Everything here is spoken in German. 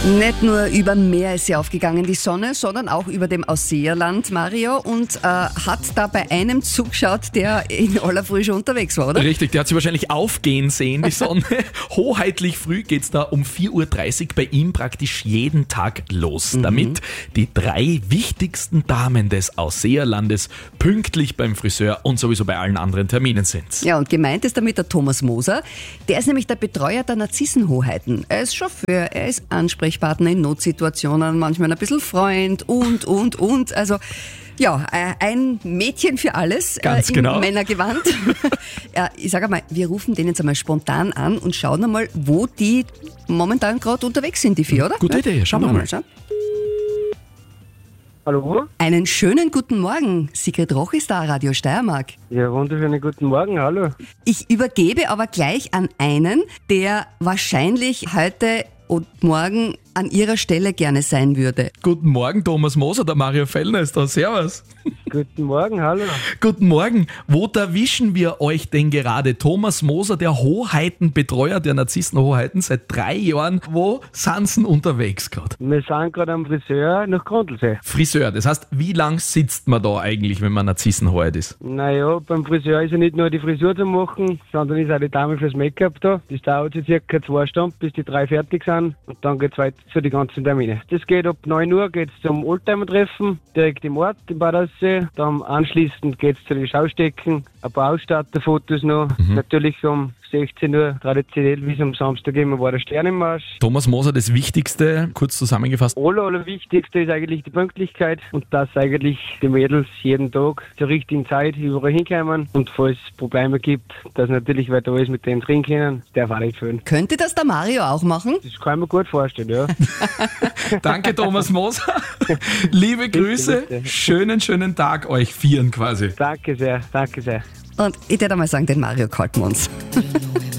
Nicht nur über Meer ist sie aufgegangen, die Sonne, sondern auch über dem Ausseerland, Mario, und hat da bei einem zugeschaut, der in aller Früh schon unterwegs war, oder? Richtig, der hat sie wahrscheinlich aufgehen sehen, die Sonne. Hoheitlich früh geht's da um 4.30 Uhr bei ihm praktisch jeden Tag los, damit die 3 wichtigsten Damen des Ausseerlandes pünktlich beim Friseur und sowieso bei allen anderen Terminen sind. Ja, und gemeint ist damit der Thomas Moser. Der ist nämlich der Betreuer der Narzissenhoheiten. Er ist Chauffeur, er ist Ansprechpartner in Notsituationen, manchmal ein bisschen Freund und. Also ja, ein Mädchen für alles. Ganz im genau. Männergewand. Ja, ich sage mal, wir rufen den jetzt einmal spontan an und schauen einmal, wo die momentan gerade unterwegs sind, die 4, oder? Gute Idee, schauen wir mal. Schauen. Hallo? Einen schönen guten Morgen. Sigrid Roch ist da, Radio Steiermark. Ja, wunderschönen guten Morgen, hallo. Ich übergebe aber gleich an einen, der wahrscheinlich heute und morgen an Ihrer Stelle gerne sein würde. Guten Morgen, Thomas Moser, der Mario Fellner ist da. Servus. Guten Morgen, hallo. Guten Morgen. Wo erwischen wir euch denn gerade? Thomas Moser, der Hoheitenbetreuer der Narzissenhoheiten seit 3 Jahren. Wo sind Sie unterwegs gerade? Wir sind gerade am Friseur nach Grundlsee. Friseur, das heißt, wie lang sitzt man da eigentlich, wenn man Narzissenhoheit ist? Naja, beim Friseur ist ja nicht nur die Frisur zu machen, sondern ist auch die Dame fürs Make-up da. Das dauert so circa 2 Stunden, bis die 3 fertig sind. Und dann geht's weiter zu den ganzen Termine. Das geht ab 9 Uhr geht's zum Oldtimer-Treffen, direkt im Ort, im Bad Aussee. Dann anschließend geht's zu den Schaustecken, ein paar Ausstatterfotos noch. Natürlich um 16 Uhr, traditionell, wie es am Samstag immer war, der Sternenmarsch. Thomas Moser, das Wichtigste, kurz zusammengefasst. Allerwichtigste ist eigentlich die Pünktlichkeit und dass eigentlich die Mädels jeden Tag zur richtigen Zeit überall hinkommen und falls es Probleme gibt, dass natürlich wer da ist, mit denen trinken können, darf auch nicht fehlen. Könnte das der Mario auch machen? Das kann ich mir gut vorstellen, ja. Danke, Thomas Moser. Liebe Grüße, bitte. schönen Tag euch vieren quasi. Danke sehr, danke sehr. Und ich würde mal sagen, den Mario kalten wir uns.